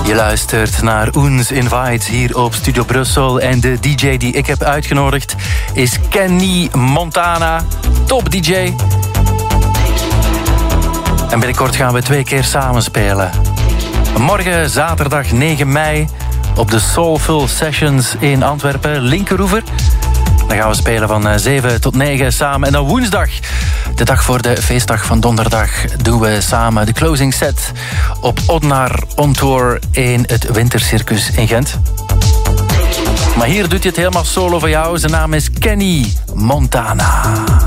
Je luistert naar Oens Invite hier op Studio Brussel. En de DJ die ik heb uitgenodigd is Kenny Montana. Top DJ. En binnenkort gaan we 2 keer samen spelen. Morgen zaterdag 9 mei op de Soulful Sessions in Antwerpen, Linkeroever. Dan gaan we spelen van 7 tot 9 samen. En dan woensdag, de dag voor de feestdag van donderdag, doen we samen de closing set op Odnar on Tour in het Wintercircus in Gent. Maar hier doet hij het helemaal solo voor jou. Zijn naam is Kenny Montana.